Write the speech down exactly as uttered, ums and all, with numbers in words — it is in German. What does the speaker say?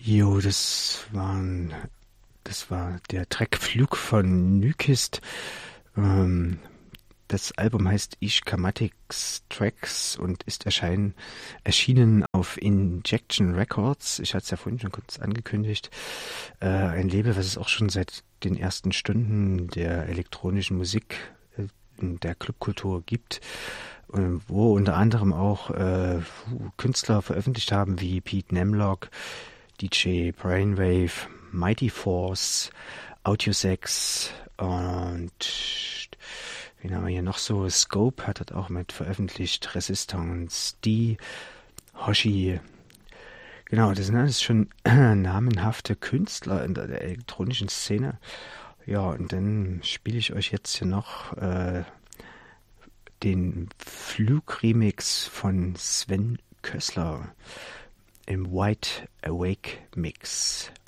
Jo, das waren, das war der Track Flug von Nykist. Ähm, das Album heißt Ishkamatics Tracks und ist erscheinen, erschienen auf Injection Records. Ich hatte es ja vorhin schon kurz angekündigt. Äh, ein Label, was es auch schon seit den ersten Stunden der elektronischen Musik äh, in der Clubkultur gibt. äh, Wo unter anderem auch äh, Künstler veröffentlicht haben wie Pete Nemlock, D J Brainwave, Mighty Force, Audiosex und wen haben wir hier noch so? Scope hat das auch mit veröffentlicht, Resistance, D, Hoshi. Genau, das sind alles schon namenhafte Künstler in der, der elektronischen Szene. Ja, und dann spiele ich euch jetzt hier noch äh, den Flugremix von Sven Kössler im Wide Awake Mix.